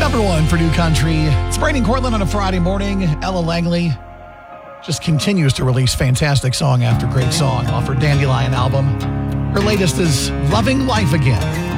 Number one for New Country. It's Brandon Cortland on a Friday morning. Ella Langley just continues to release fantastic song after great song off her Dandelion album. Her latest is Loving Life Again.